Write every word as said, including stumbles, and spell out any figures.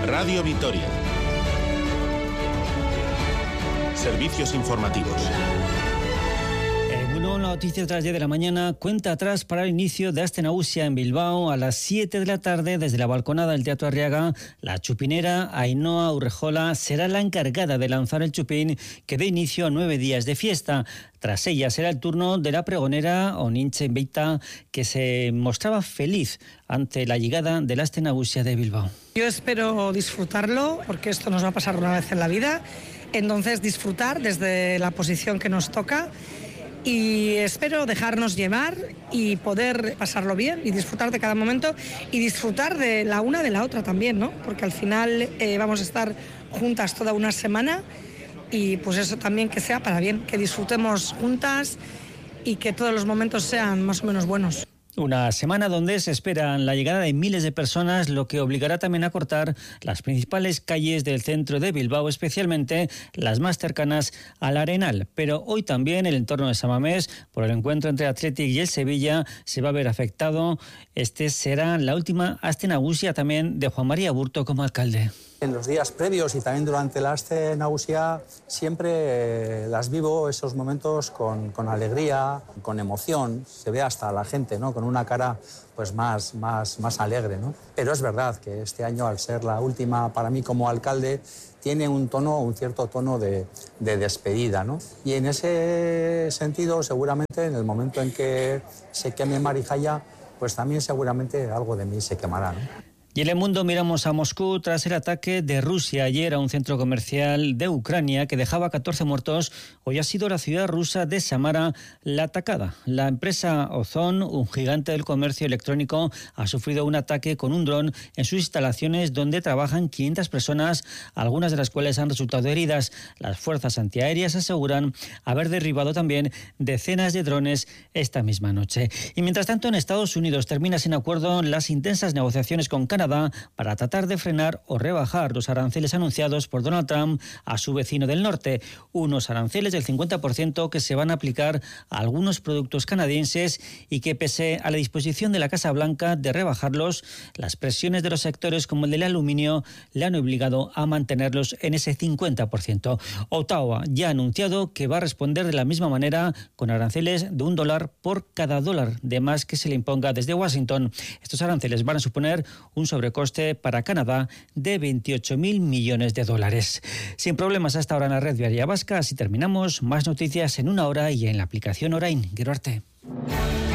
Radio Vitoria. Servicios informativos. En una noticia tras diez de la mañana, cuenta atrás para el inicio de Aste Nagusia en Bilbao a las siete de la tarde desde la balconada del Teatro Arriaga. La chupinera Ainhoa Urrejola será la encargada de lanzar el chupín que dé inicio a nueve días de fiesta. Tras ella será el turno de la pregonera Onintxe Beita, que se mostraba feliz ante la llegada del Aste Nagusia de Bilbao. Yo espero disfrutarlo porque esto nos va a pasar una vez en la vida. Entonces disfrutar desde la posición que nos toca y espero dejarnos llevar y poder pasarlo bien y disfrutar de cada momento y disfrutar de la una de la otra también, ¿no? Porque al final eh, vamos a estar juntas toda una semana y pues eso también que sea para bien, que disfrutemos juntas y que todos los momentos sean más o menos buenos. Una semana donde se espera la llegada de miles de personas, lo que obligará también a cortar las principales calles del centro de Bilbao, especialmente las más cercanas al Arenal. Pero hoy también el entorno de San Mamés, por el encuentro entre Athletic y el Sevilla, se va a ver afectado. Este será la última Aste Nagusia también de Juan María Burto como alcalde. En los días previos y también durante la Aste Nagusia siempre eh, las vivo esos momentos con, con alegría, con emoción. Se ve hasta la gente, ¿no? Con una cara pues más, más, más alegre, ¿no? Pero es verdad que este año, al ser la última para mí como alcalde, tiene un tono, un cierto tono de, de despedida, ¿no? Y en ese sentido, seguramente en el momento en que se queme Marijaya, pues también seguramente algo de mí se quemará, ¿no? Y en el mundo miramos a Moscú tras el ataque de Rusia ayer a un centro comercial de Ucrania que dejaba catorce muertos. Hoy ha sido la ciudad rusa de Samara la atacada. La empresa Ozon, un gigante del comercio electrónico, ha sufrido un ataque con un dron en sus instalaciones donde trabajan quinientas personas, algunas de las cuales han resultado heridas. Las fuerzas antiaéreas aseguran haber derribado también decenas de drones esta misma noche. Y mientras tanto, en Estados Unidos termina sin acuerdo las intensas negociaciones con Canadá para tratar de frenar o rebajar los aranceles anunciados por Donald Trump a su vecino del norte. Unos aranceles del cincuenta por ciento que se van a aplicar a algunos productos canadienses y que, pese a la disposición de la Casa Blanca de rebajarlos, las presiones de los sectores como el del aluminio le han obligado a mantenerlos en ese cincuenta por ciento. Ottawa ya ha anunciado que va a responder de la misma manera con aranceles de un dólar por cada dólar de más que se le imponga desde Washington. Estos aranceles van a suponer un sobrecoste para Canadá de veintiocho mil millones de dólares. Sin problemas hasta ahora en la red viaria vasca. Así terminamos. Más noticias en una hora y en la aplicación Orain. Gero arte.